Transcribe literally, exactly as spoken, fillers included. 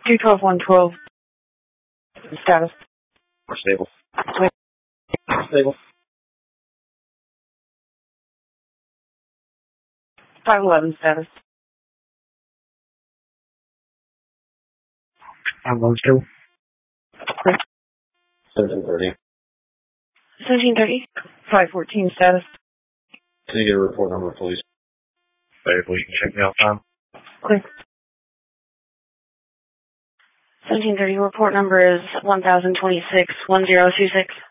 two twelve one twelve. Status. We're stable. Wait. Stable. five eleven status. I'm on two. Wait. seventeen thirty. seventeen thirty. five fourteen status. Can you get a report number, please? Variable, you can check me out time. Clear. seventeen thirty report number is one thousand twenty-six one zero two six.